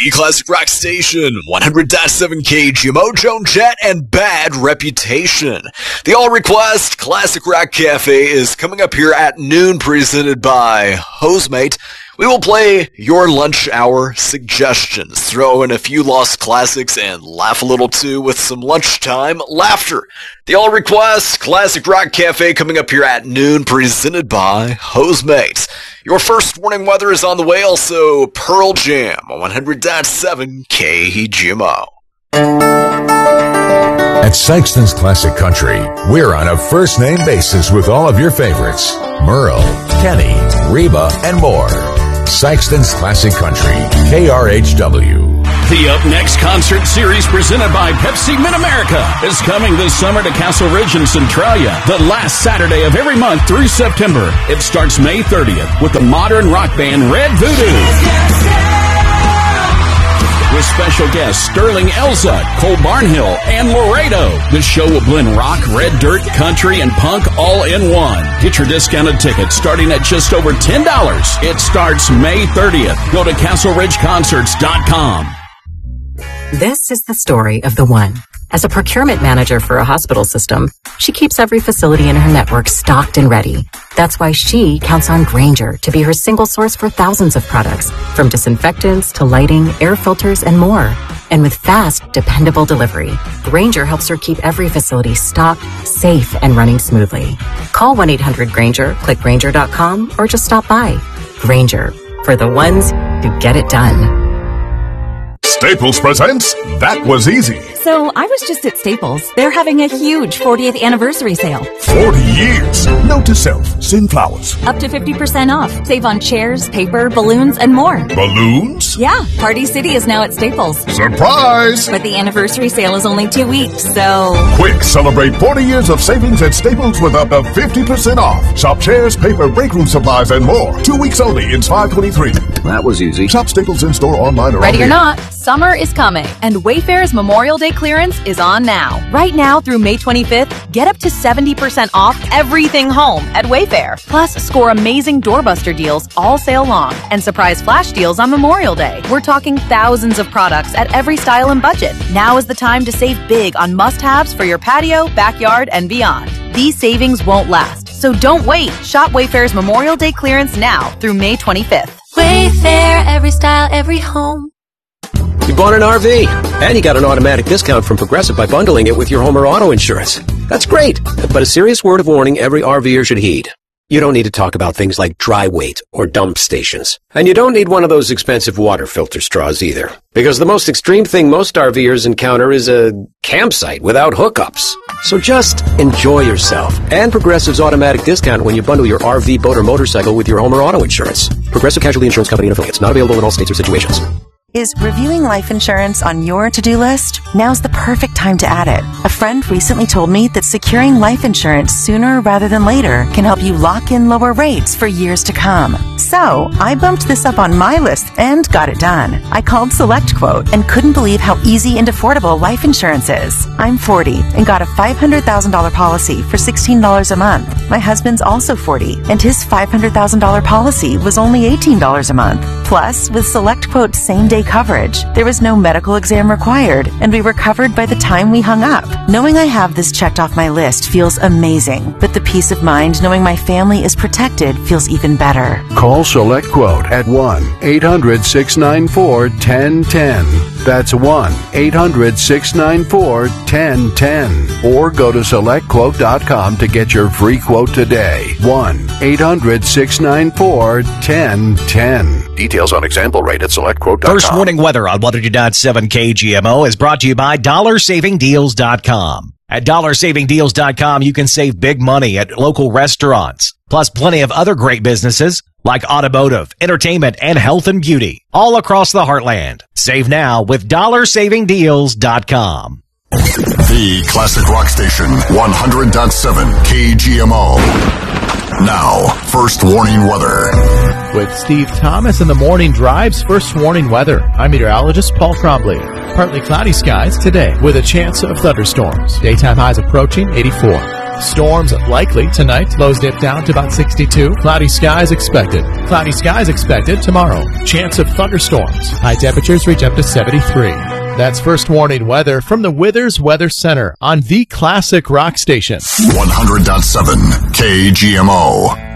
The Classic Rock Station, 100.7 KGMO, Joan Jett, and Bad Reputation. The All Request Classic Rock Cafe is coming up here at noon, presented by Hosemate. We will play your lunch hour suggestions, throw in a few lost classics, and laugh a little too with some lunchtime laughter. The All Request Classic Rock Cafe coming up here at noon, presented by Hosemate. Your first warning weather is on the way, also Pearl Jam on 100.7 KGMO. At Sykeston's Classic Country, we're on a first-name basis with all of your favorites. Merle, Kenny, Reba, and more. Sykeston's Classic Country, KRHW. The Up Next concert series presented by Pepsi Mid-America is coming this summer to Castle Ridge in Centralia, the last Saturday of every month through September. It starts May 30th with the modern rock band Red Voodoo. With special guests Sterling Elza, Cole Barnhill, and Laredo. The show will blend rock, red dirt, country, and punk all in one. Get your discounted tickets starting at just over $10. It starts May 30th. Go to CastleRidgeConcerts.com. This is the story of the one. As a procurement manager for a hospital system, she keeps every facility in her network stocked and ready. That's why she counts on Grainger to be her single source for thousands of products, from disinfectants to lighting, air filters, and more. And with fast, dependable delivery, Grainger helps her keep every facility stocked, safe, and running smoothly. Call 1-800-GRAINGER, click Grainger.com, or just stop by. Grainger, for the ones who get it done. Staples presents That Was Easy. So I was just at Staples. They're having a huge 40th anniversary sale. 40 years. Note to self, send flowers. Up to 50% off. Save on chairs, paper, balloons, and more. Balloons? Yeah, Party City is now at Staples. Surprise! But the anniversary sale is only 2 weeks, so... Quick, celebrate 40 years of savings at Staples with up to 50% off. Shop chairs, paper, break room supplies, and more. 2 weeks only. It's 5/23. That was easy. Shop Staples in-store, online, or Ready or not, summer is coming, and Wayfair's Memorial Day clearance is on now. Right now through May 25th, get up to 70% off everything home at Wayfair. Plus, score amazing doorbuster deals all sale long and surprise flash deals on Memorial Day. We're talking thousands of products at every style and budget. Now is the time to save big on must-haves for your patio, backyard, and beyond. These savings won't last, so don't wait. Shop Wayfair's Memorial Day clearance now through May 25th. Wayfair, every style, every home. You bought an RV, and you got an automatic discount from Progressive by bundling it with your home or auto insurance. That's great, but a serious word of warning every RVer should heed. You don't need to talk about things like dry weight or dump stations. And you don't need one of those expensive water filter straws either. Because the most extreme thing most RVers encounter is a campsite without hookups. So just enjoy yourself and Progressive's automatic discount when you bundle your RV, boat, or motorcycle with your home or auto insurance. Progressive Casualty Insurance Company and affiliates. Not available in all states or situations. Is reviewing life insurance on your to-do list? Now's the perfect time to add it. A friend recently told me that securing life insurance sooner rather than later can help you lock in lower rates for years to come. So, I bumped this up on my list and got it done. I called SelectQuote and couldn't believe how easy and affordable life insurance is. I'm 40 and got a $500,000 policy for $16 a month. My husband's also 40 and his $500,000 policy was only $18 a month. Plus, with SelectQuote's same-day coverage, there was no medical exam required, and we were covered by the time we hung up. Knowing I have this checked off my list feels amazing, but the peace of mind knowing my family is protected feels even better. Call SelectQuote at 1-800-694-1010. That's 1-800-694-1010. Or go to SelectQuote.com to get your free quote today. 1-800-694-1010. Details on example rate at SelectQuote.com. First warning weather on 100.7 KGMO is brought to you by DollarSavingDeals.com. At DollarSavingDeals.com, you can save big money at local restaurants, plus plenty of other great businesses like automotive, entertainment, and health and beauty, all across the heartland. Save now with DollarSavingDeals.com. The Classic Rock Station, 100.7 KGMO. Now, first warning weather. With Steve Thomas in the morning drives, first warning weather. I'm meteorologist Paul Cromley. Partly cloudy skies today with a chance of thunderstorms. Daytime highs approaching 84. Storms likely tonight. Lows dip down to about 62. Cloudy skies expected. Cloudy skies expected tomorrow. Chance of thunderstorms. High temperatures reach up to 73. That's first warning weather from the Withers Weather Center on the Classic Rock Station. 100.7 KGMO.